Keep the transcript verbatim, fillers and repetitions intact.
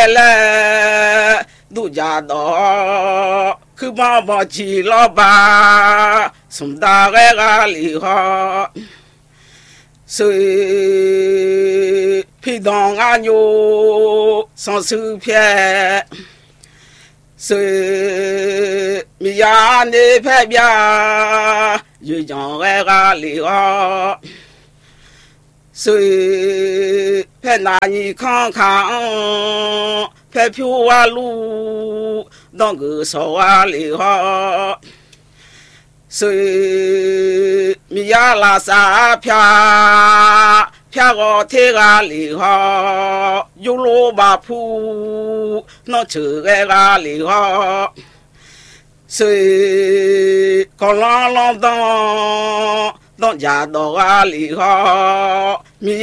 来来都家到，去帮帮齐老板，送大概个里好，谁陪同阿牛上手片，谁米呀那拍边，又将那个里好。谁陪那你看看，陪票啊路，当个少啊里好。谁米呀拉萨片，片个天个里好，有罗马铺，那车个个里好。谁刚啷啷当。当家到啊里好，米